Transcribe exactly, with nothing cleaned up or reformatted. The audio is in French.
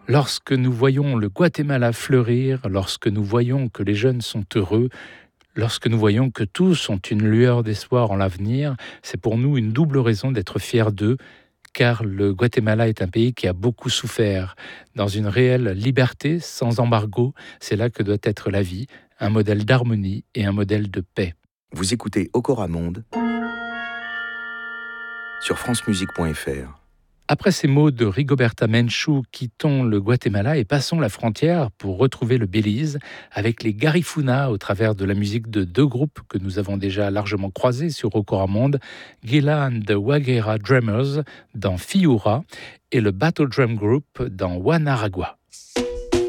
Lorsque nous voyons le Guatemala fleurir, lorsque nous voyons que les jeunes sont heureux, lorsque nous voyons que tous ont une lueur d'espoir en l'avenir, c'est pour nous une double raison d'être fiers d'eux, car le Guatemala est un pays qui a beaucoup souffert. Dans une réelle liberté, sans embargo, c'est là que doit être la vie, un modèle d'harmonie et un modèle de paix. Vous écoutez Okora Monde sur france musique point f r. Après ces mots de Rigoberta Menchú, quittons le Guatemala et passons la frontière pour retrouver le Belize avec les Garifuna au travers de la musique de deux groupes que nous avons déjà largement croisés sur Okora Monde, Gila and the Waguera Drummers dans Fiura et le Battle Drum Group dans Wanaragua.